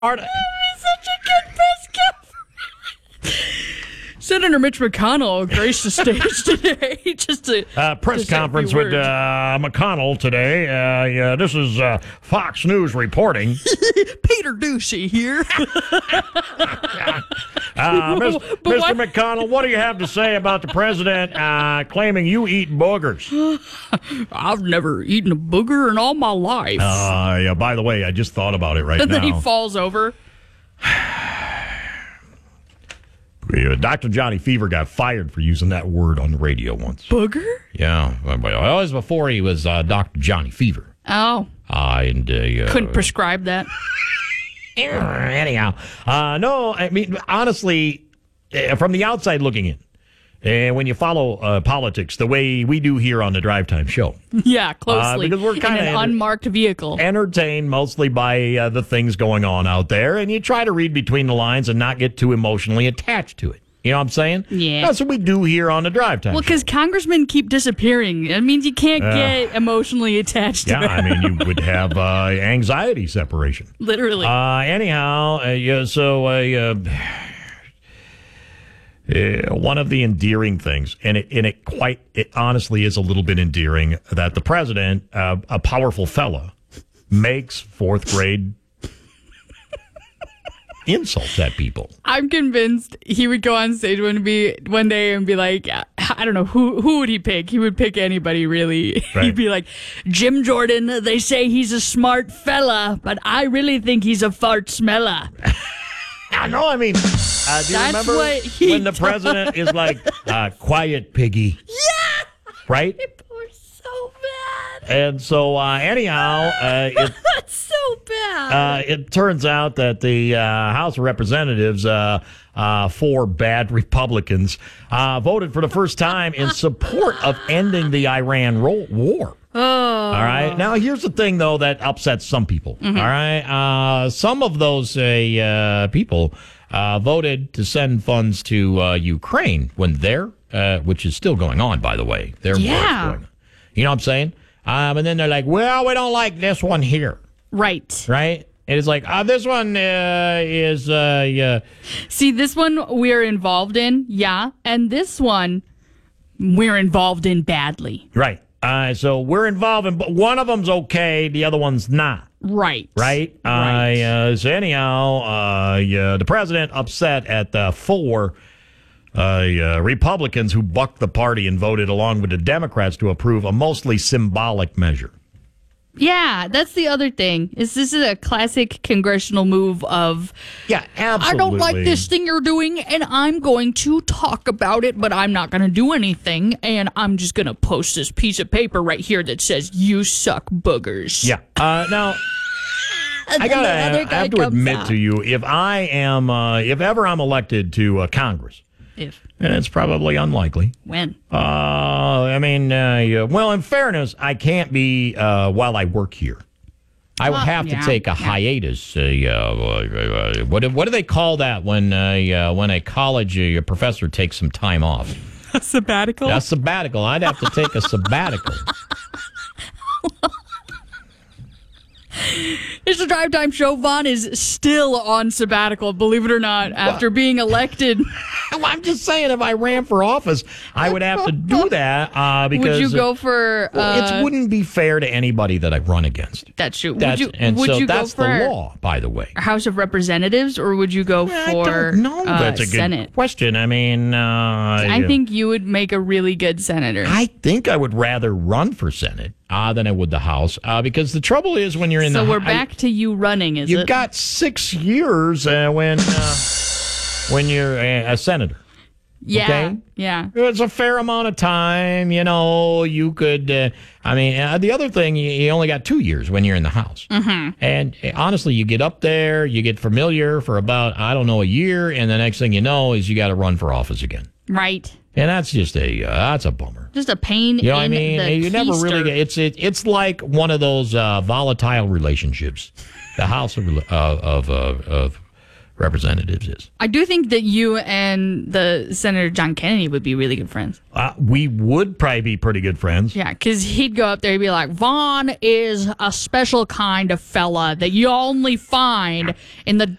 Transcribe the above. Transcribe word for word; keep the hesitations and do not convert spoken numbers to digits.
That was such a good press conference. Senator Mitch McConnell graced the stage today. Just to uh, press to say a conference few with words. uh, McConnell today. Uh, yeah, this is uh, Fox News reporting. Peter Ducey here. Uh, Mister But Mister what- McConnell, what do you have to say about the president uh, claiming you eat boogers? I've never eaten a booger in all my life. Uh, yeah, by the way, I just thought about it right and then now. he falls over. Yeah, Doctor Johnny Fever got fired for using that word on the radio once. Booger? Yeah, well, it was before he was uh, Doctor Johnny Fever. Oh, Uh, and uh, couldn't prescribe that. Anyhow, uh, no, I mean, honestly, uh, from the outside looking in, and when you follow uh, politics the way we do here on the Drive Time Show, Yeah, closely. Uh, because we're in kinda an enter- unmarked vehicle. entertained mostly by uh, the things going on out there, and you try to read between the lines and not get too emotionally attached to it. You know what I'm saying? Yeah. That's what we do here on the Drive Time Well, Show. because congressmen keep disappearing. That means you can't Uh, get emotionally attached to Yeah, I mean, you would have uh, anxiety separation. Literally. Uh, anyhow, uh, yeah, so uh, uh, uh, one of the endearing things, and it, and it quite, it honestly is a little bit endearing, that the president, uh, a powerful fella, makes fourth grade insults at people. I'm convinced he would go on stage one be one day and be like, I don't know who who would he pick? He would pick anybody really. Right. He'd be like, Jim Jordan. They say he's a smart fella, but I really think he's a fart smeller. I know. I mean, uh, do you That's remember what he when the does. president is like, uh, "Quiet, piggy"? Yeah, Right. people are so bad. And so, uh, anyhow, uh, it. That's so bad. Uh, it turns out that the uh, House of Representatives, uh, uh, four bad Republicans, uh, voted for the first time in support of ending the Iran ro- war. oh, All right. Now, here's the thing, though, that upsets some people. Mm-hmm. All right. Uh, some of those uh, uh, people uh, voted to send funds to uh, Ukraine when they're, uh, which is still going on, by the way. Their war is Yeah. going on. You know what I'm saying? Um, and then they're like, well, we don't like this one here. right. Right? And it's like, uh, this one uh, is, uh, yeah. See, this one we're involved in, yeah, and this one we're involved in badly. Right. Uh, so we're involved in, but one of them's okay, the other one's not. Right. Right? Right. Uh, uh, so anyhow, uh, yeah, the president upset at the four uh, uh, Republicans who bucked the party and voted along with the Democrats to approve a mostly symbolic measure. Yeah, that's the other thing. Is this is a classic congressional move of Yeah, absolutely. I don't like this thing you're doing and I'm going to talk about it, but I'm not going to do anything and I'm just going to post this piece of paper right here that says you suck boogers. Yeah. Uh, now, And I then gotta the other I guy have to comes admit out. to you, if I am, uh, if ever I'm elected to uh, Congress, If and it's probably unlikely. when Uh, I mean, uh, yeah, well, in fairness, I can't be uh, while I work here. I would Well, have to yeah, take a yeah. hiatus. Uh, uh, what do- what do they call that when uh, uh, when a college uh, your professor takes some time off? a sabbatical. A sabbatical. I'd have to take a sabbatical. It's a Drive Time Show. Vaughn is still on sabbatical, believe it or not, after being elected. Well, I'm just saying, if I ran for office, I would have to do that uh, because Would you go for? Uh, well, it wouldn't be fair to anybody that I run against. that's true. That's, would you? and would so you that's go for the law, by the way. House of Representatives, or would you go I for? don't know. uh, That's a good Senate? question. I mean, uh, I think you would make a really good senator. I think I would rather run for Senate uh, than I would the House uh, because the trouble is when you're in so the we're I- back to you running, is You've it? got six years uh, when uh, when you're a, a senator. yeah, okay. yeah. It's a fair amount of time. You know, you could. Uh, I mean, uh, the other thing, you, you only got two years when you're in the House. Mm-hmm. And uh, honestly, you get up there, you get familiar for about, I don't know, a year, and the next thing you know is you got to run for office again. Right. And that's just a uh, that's a bummer. Just a pain. You know what I in mean? the You never really keister. get it's it, it's like one of those uh, volatile relationships. The House of uh, of uh, of Representatives is. I do think that you and the Senator John Kennedy would be really good friends. Uh, we would probably be pretty good friends. Yeah, because he'd go up there and be like, Vaughn is a special kind of fella that you only find in the